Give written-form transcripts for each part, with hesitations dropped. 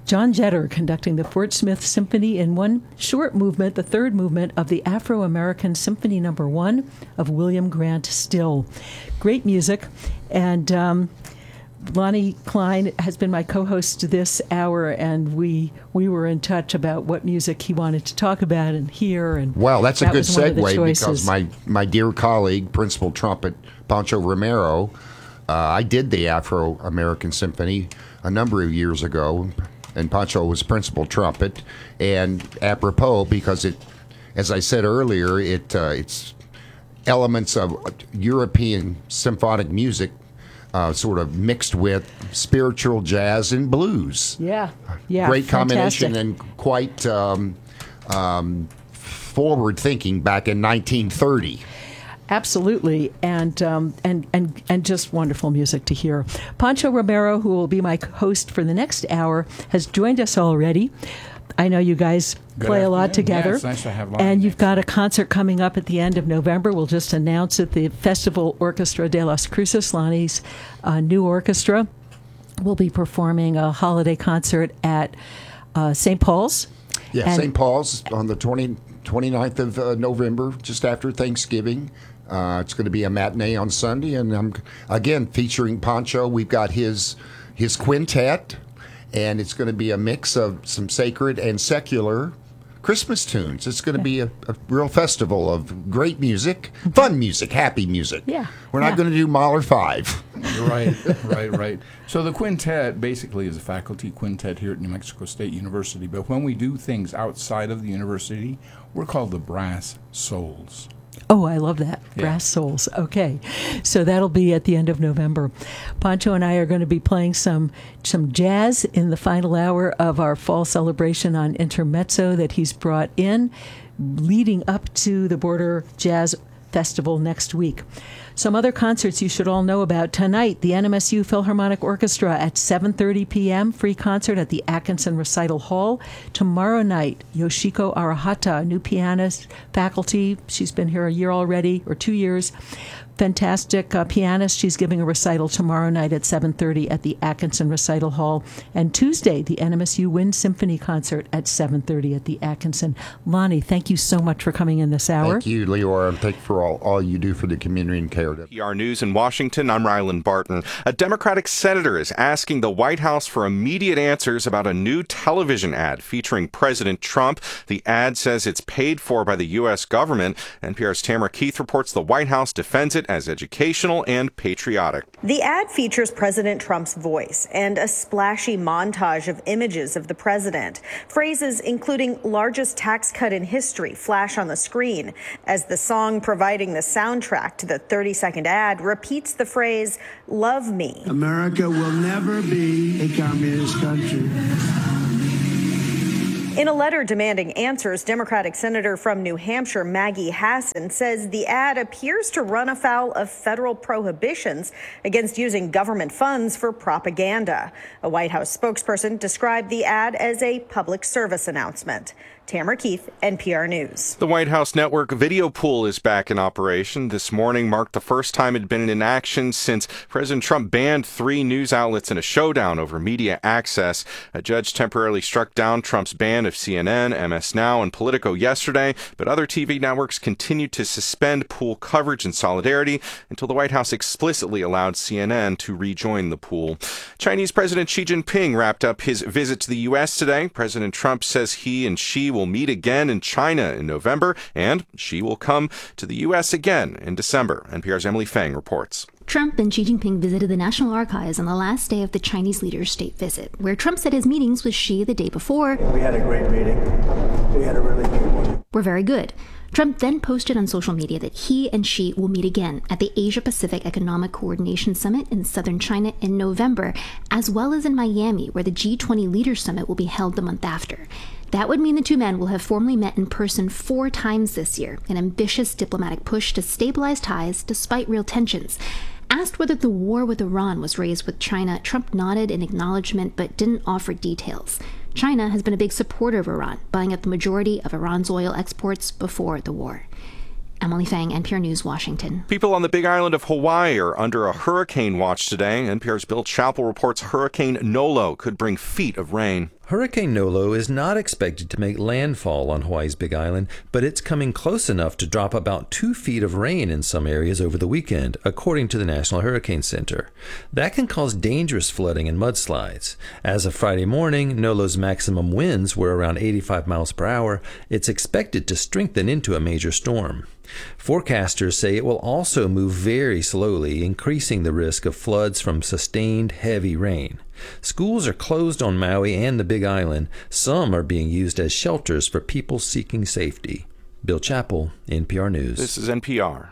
John Jetter conducting the Fort Smith Symphony in one short movement, the third movement of the Afro-American Symphony No. 1 of William Grant Still. Great music. And Lonnie Klein has been my co-host this hour, and we were in touch about what music he wanted to talk about and hear. And well, that's a good segue because my dear colleague, Principal Trumpet Pancho Romero, I did the Afro-American Symphony a number of years ago, and Pancho was principal trumpet. And apropos, because it, as I said earlier, it's elements of European symphonic music sort of mixed with spiritual jazz and blues. Yeah. Great combination and quite forward thinking back in 1930. Absolutely, and just wonderful music to hear. Pancho Romero, who will be my host for the next hour, has joined us already. I know you guys play a lot together. Yeah, it's nice to have Lonnie. And you've got a concert coming up at the end of November. We'll just announce it. The Festival Orchestra de las Cruces, Lonnie's new orchestra, will be performing a holiday concert at St. Paul's. Yeah, St. Paul's on the 29th of November, just after Thanksgiving. It's going to be a matinee on Sunday, and I'm again featuring Pancho. We've got his quintet, and it's going to be a mix of some sacred and secular Christmas tunes. It's going to be a real festival of great music, fun music, happy music. Yeah, we're not going to do Mahler 5. Right. So the quintet basically is a faculty quintet here at New Mexico State University. But when we do things outside of the university, we're called the Brass Souls. Oh, I love that. Brass Souls. Okay. So that'll be at the end of November. Pancho and I are going to be playing some jazz in the final hour of our fall celebration on Intermezzo that he's brought in, leading up to the Border Jazz Festival next week. Some other concerts you should all know about. Tonight, the NMSU Philharmonic Orchestra at 7:30 p.m., free concert at the Atkinson Recital Hall. Tomorrow night, Yoshiko Arahata, new pianist, faculty. She's been here a year already, or 2 years. Fantastic pianist. She's giving a recital tomorrow night at 7:30 at the Atkinson Recital Hall. And Tuesday, the NMSU Wind Symphony Concert at 7:30 at the Atkinson. Lonnie, thank you so much for coming in this hour. Thank you, Leora, and thank you for all you do for the community in KRW. PR News in Washington, I'm Ryland Barton. A Democratic senator is asking the White House for immediate answers about a new television ad featuring President Trump. The ad says it's paid for by the U.S. government. NPR's Tamara Keith reports the White House defends it as educational and patriotic. The ad features President Trump's voice and a splashy montage of images of the president. Phrases including largest tax cut in history flash on the screen as the song providing the soundtrack to the 30-second ad repeats the phrase, "Love me." America will never be a communist country. In a letter demanding answers, Democratic Senator from New Hampshire Maggie Hassan says the ad appears to run afoul of federal prohibitions against using government funds for propaganda. A White House spokesperson described the ad as a public service announcement. Tamara Keith, NPR News. The White House network video pool is back in operation. This morning marked the first time it had been in action since President Trump banned 3 news outlets in a showdown over media access. A judge temporarily struck down Trump's ban of CNN, MS Now, and Politico yesterday, but other TV networks continued to suspend pool coverage in solidarity until the White House explicitly allowed CNN to rejoin the pool. Chinese President Xi Jinping wrapped up his visit to the U.S. today. President Trump says he and Xi will meet again in China in November, and Xi will come to the U.S. again in December. NPR's Emily Fang reports. Trump and Xi Jinping visited the National Archives on the last day of the Chinese leader's state visit, where Trump said his meetings with Xi the day before We had a great meeting. We had a really good one. Were very good. Trump then posted on social media that he and Xi will meet again at the Asia-Pacific Economic Coordination Summit in southern China in November, as well as in Miami, where the G20 Leaders Summit will be held the month after. That would mean the two men will have formally met in person 4 times this year, an ambitious diplomatic push to stabilize ties despite real tensions. Asked whether the war with Iran was raised with China, Trump nodded in acknowledgement but didn't offer details. China has been a big supporter of Iran, buying up the majority of Iran's oil exports before the war. Emily Fang, NPR News, Washington. People on the Big Island of Hawaii are under a hurricane watch today. NPR's Bill Chappell reports Hurricane Nolo could bring feet of rain. Hurricane Nolo is not expected to make landfall on Hawaii's Big Island, but it's coming close enough to drop about 2 feet of rain in some areas over the weekend, according to the National Hurricane Center. That can cause dangerous flooding and mudslides. As of Friday morning, Nolo's maximum winds were around 85 miles per hour. It's expected to strengthen into a major storm. Forecasters say it will also move very slowly, increasing the risk of floods from sustained heavy rain. Schools are closed on Maui and the Big Island. Some are being used as shelters for people seeking safety. Bill Chappell, NPR News. This is NPR.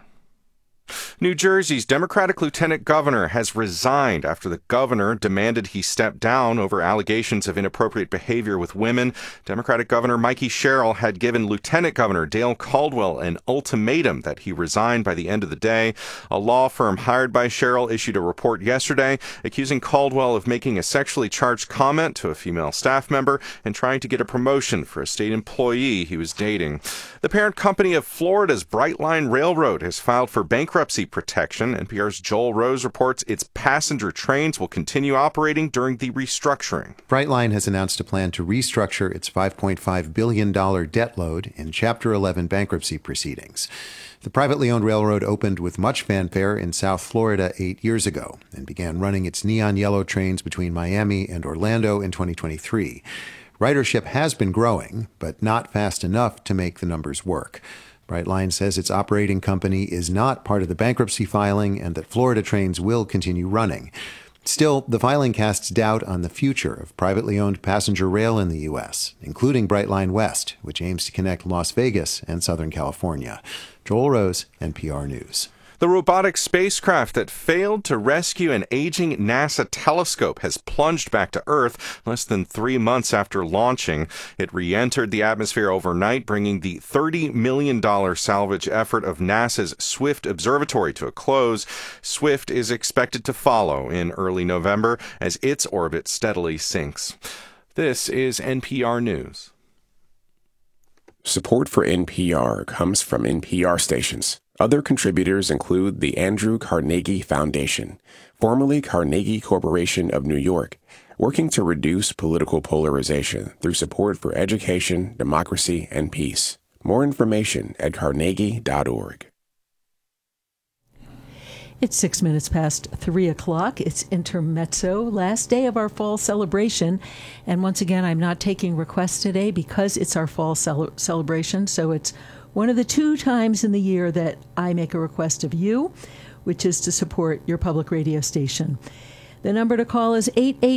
New Jersey's Democratic Lieutenant Governor has resigned after the governor demanded he step down over allegations of inappropriate behavior with women. Democratic Governor Mikey Sherrill had given Lieutenant Governor Dale Caldwell an ultimatum that he resign by the end of the day. A law firm hired by Sherrill issued a report yesterday accusing Caldwell of making a sexually charged comment to a female staff member and trying to get a promotion for a state employee he was dating. The parent company of Florida's Brightline Railroad has filed for bankruptcy protection. NPR's Joel Rose reports its passenger trains will continue operating during the restructuring. Brightline has announced a plan to restructure its $5.5 billion debt load in Chapter 11 bankruptcy proceedings. The privately owned railroad opened with much fanfare in South Florida 8 years ago and began running its neon yellow trains between Miami and Orlando in 2023. Ridership has been growing, but not fast enough to make the numbers work. Brightline says its operating company is not part of the bankruptcy filing and that Florida trains will continue running. Still, the filing casts doubt on the future of privately owned passenger rail in the U.S., including Brightline West, which aims to connect Las Vegas and Southern California. Joel Rose, NPR News. The robotic spacecraft that failed to rescue an aging NASA telescope has plunged back to Earth less than 3 months after launching. It re-entered the atmosphere overnight, bringing the $30 million salvage effort of NASA's Swift Observatory to a close. Swift is expected to follow in early November as its orbit steadily sinks. This is NPR News. Support for NPR comes from NPR stations. Other contributors include the Andrew Carnegie Foundation, formerly Carnegie Corporation of New York, working to reduce political polarization through support for education, democracy, and peace. More information at carnegie.org. It's 6 minutes past 3 o'clock. It's Intermezzo, last day of our fall celebration. And once again, I'm not taking requests today because it's our fall celebration. So it's one of the 2 times in the year that I make a request of you, which is to support your public radio station. The number to call is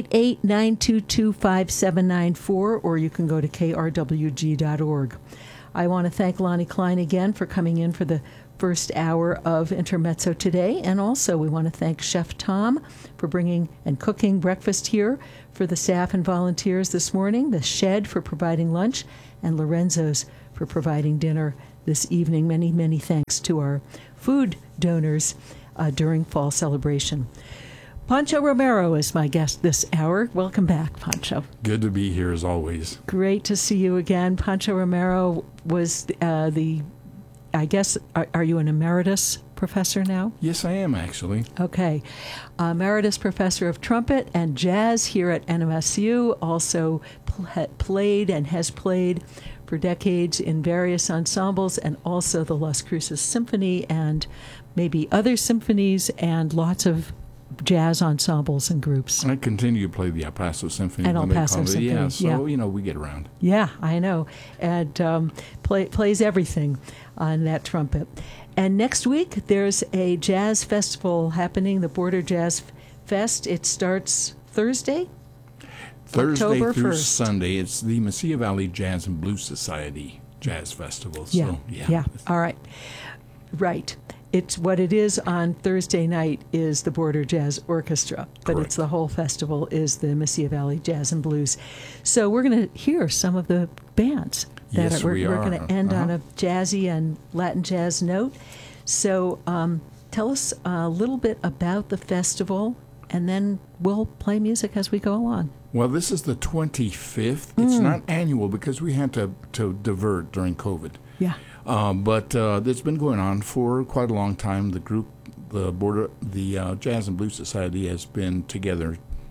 888-922-5794, or you can go to krwg.org. I want to thank Lonnie Klein again for coming in for the first hour of Intermezzo today. And also we want to thank Chef Tom for bringing and cooking breakfast here for the staff and volunteers this morning, the Shed for providing lunch, and Lorenzo's for providing dinner this evening. Many, many thanks to our food donors during fall celebration. Pancho Romero is my guest this hour. Welcome back, Pancho. Good to be here as always. Great to see you again. Pancho Romero was I guess, are you an emeritus professor now? Yes, I am, actually. Okay. Emeritus professor of trumpet and jazz here at NMSU, also played and has played for decades in various ensembles, and also the Las Cruces Symphony and maybe other symphonies and lots of jazz ensembles and groups. I continue to play the El Paso Symphony. And El Paso Symphony, yeah. So, we get around. Yeah, I know. And plays everything on that trumpet. And next week, there's a jazz festival happening, the Border Jazz Fest. It starts Thursday October through 1st. Sunday. It's the Mesilla Valley Jazz and Blues Society Jazz Festival. So, yeah. All right. Right. It's what it is on Thursday night is the Border Jazz Orchestra, but Correct. It's the whole festival is the Mesilla Valley Jazz and Blues. So we're going to hear some of the bands that Yes, we're are. going to end on a jazzy and Latin jazz note. So tell us a little bit about the festival, and then we'll play music as we go along. Well, this is the 25th. It's not annual because we had to divert during COVID. Yeah. But it's been going on for quite a long time. The group, the Jazz and Blues Society, has been together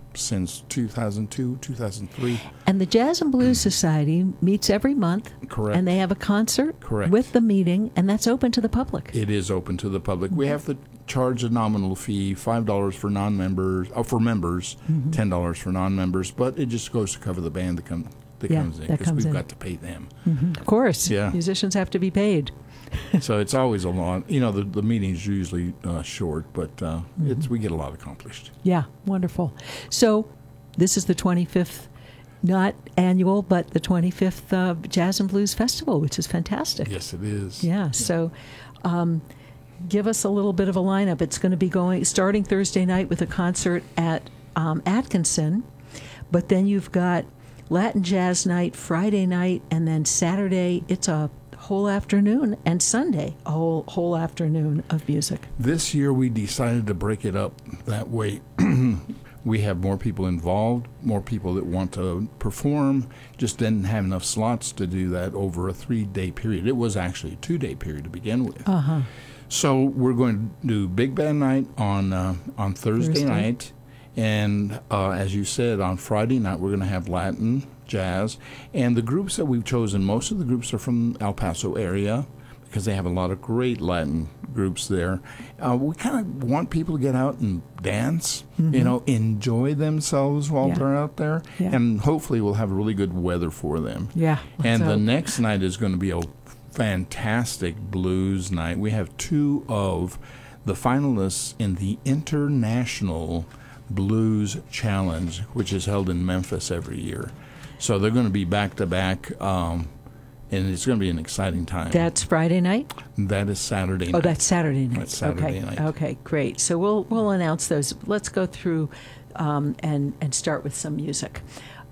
since 2002, 2003. And the Jazz and Blues Society meets every month. Correct. And they have a concert. Correct. With the meeting, and that's open to the public. It is open to the public. We have to charge a nominal fee, $5 for non-members, for members, $10 for non-members, but it just goes to cover the band that comes in, because we've got to pay them. Of course. Yeah. Musicians have to be paid. So it's always a long, the meeting's usually short, but we get a lot accomplished. Yeah, wonderful. So this is the 25th, not annual, but the 25th Jazz and Blues Festival, which is fantastic. Yes, it is. Yeah, so give us a little bit of a lineup. It's going to be starting Thursday night with a concert at Atkinson, but then you've got Latin Jazz Night Friday night, and then Saturday it's a whole afternoon, and Sunday a whole afternoon of music. This year we decided to break it up that way. We have more people involved, more people that want to perform. Just didn't have enough slots to do that over a 3-day period. It was actually a 2-day period to begin with. So we're going to do Big Band Night on Thursday night. And as you said, on Friday night, we're going to have Latin, jazz. And the groups that we've chosen, most of the groups are from El Paso area, because they have a lot of great Latin groups there. We kind of want people to get out and dance, enjoy themselves while they're out there. Yeah. And hopefully we'll have really good weather for them. Yeah. And the next night is going to be a fantastic blues night. We have 2 of the finalists in the International Blues Challenge, which is held in Memphis every year. So they're going to be back-to-back, and it's going to be an exciting time. That's Friday night? That is Saturday night. Oh, that's Saturday night. That's Saturday night. Okay, great. So we'll announce those. Let's go through and start with some music.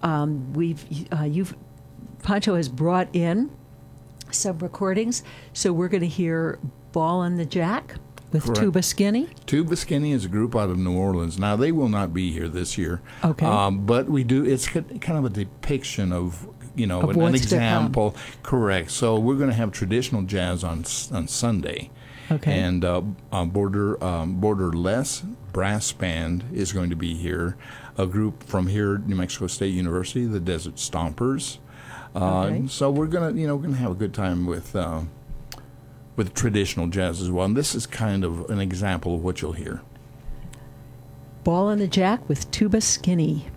Pancho has brought in some recordings, so we're going to hear Ballin' the Jack with Correct. Tuba Skinny. Tuba Skinny is a group out of New Orleans. Now, they will not be here this year. Okay. But we do, it's kind of a depiction of, of an example. Correct. So we're going to have traditional jazz on Sunday. Okay. And Borderless Brass Band is going to be here. A group from here, New Mexico State University, the Desert Stompers. So we're gonna have a good time with traditional jazz as well. And this is kind of an example of what you'll hear. Ballin' the Jack with Tuba Skinny.